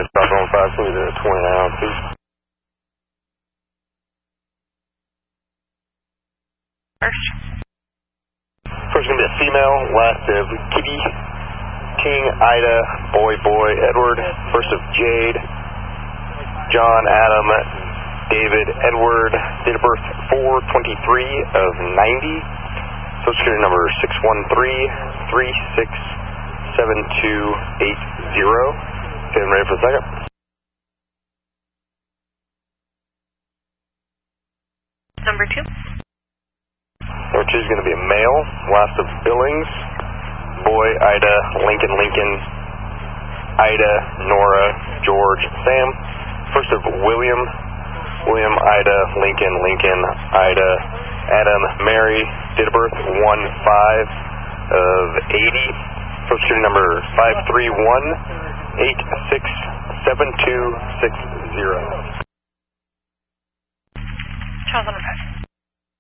units, cross on 5, can we do 29, please? First going to be a female, last of Kitty, King, Ida, Boy, Edward, first of Jade, John, Adam, David, Edward, date of birth 4/23 of 90, Social Security number 613-367280. Okay, I'm ready for the second. Number 2. Number 2 is going to be a male, last of Billings, Boy, Ida, Lincoln, Ida, Nora, George, Sam, first of William, Ida, Lincoln, Ida, Adam, Mary, date of birth 1/5 of 80, Social Security number 531-867260. Child number 5.